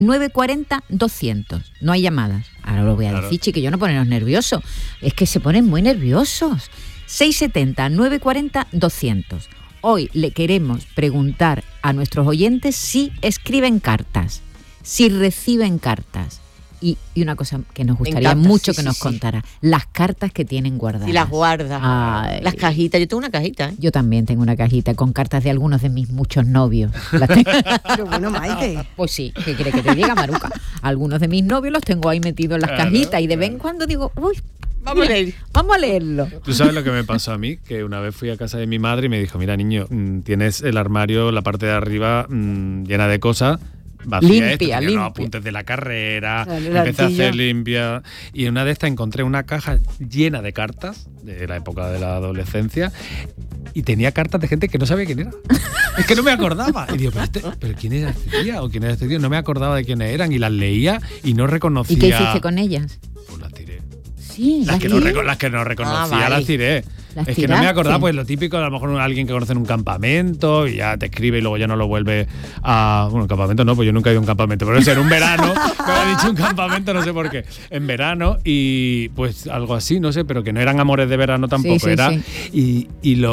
940 200. No hay llamadas. Ahora lo voy a decir, chiquillos, no ponernos nerviosos. Es que se ponen muy nerviosos. 670 940 200. Hoy le queremos preguntar a nuestros oyentes si escriben cartas, si reciben cartas. Y una cosa que nos gustaría mucho que nos contara, las cartas que tienen guardadas. Y las guardas. Ay. Las cajitas, yo tengo una cajita, ¿eh? Yo también tengo una cajita con cartas de algunos de mis muchos novios. Pero bueno, Maite. Pues sí, ¿qué quiere que te diga, Maruca? Algunos de mis novios los tengo ahí metidos en las cajitas y de vez en cuando digo, uy, vamos a leerlo. ¿Tú sabes lo que me pasó a mí? Que una vez fui a casa de mi madre y me dijo, mira niño, tienes el armario, la parte de arriba llena de cosas, vacía, limpia. No apuntes de la carrera, empecé a hacer limpia, y en una de estas encontré una caja llena de cartas de la época de la adolescencia y tenía cartas de gente que no sabía quién era. Es que no me acordaba. Y digo, pero ¿quién era este tío? ¿O quién era este tío? No me acordaba de quiénes eran y las leía y no reconocía. ¿Y qué hiciste con ellas? Pues las tiré. Sí, las que no reconocía, las tiré. Es que no me acordaba, pues lo típico, a lo mejor alguien que conoce en un campamento y ya te escribe y luego ya no lo vuelve a... Bueno, campamento no, pues yo nunca he ido a un campamento, pero eso en un verano, me ha dicho un campamento, no sé por qué, en verano y pues algo así, no sé, pero que no eran amores de verano tampoco, y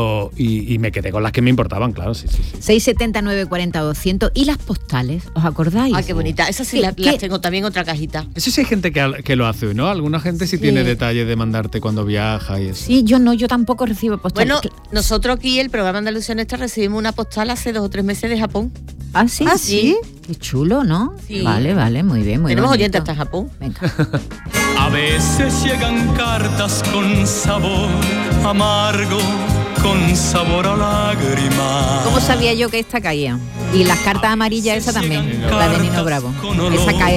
me quedé con las que me importaban, claro, sí. 670 940 200 y las postales, ¿os acordáis? Ah, qué bonita, esas sí las tengo también otra cajita. Eso sí hay gente que lo hace, ¿no? Alguna gente sí tiene detalles de mandarte cuando viaja y eso. Sí, yo tampoco recibo postales. Bueno, nosotros aquí, el programa Andalucía Nuestra, recibimos una postal hace 2 o 3 meses de Japón. ¿Ah, sí? ¿Ah, sí? Qué chulo, ¿no? Sí. Vale, muy bien, muy Tenemos bonito. oyentes hasta Japón. Venga. A veces llegan cartas con sabor amargo, con sabor a lágrima. ¿Cómo sabía yo que esta caía? Y las cartas amarillas, esa también, la de Nino Bravo. Esa cae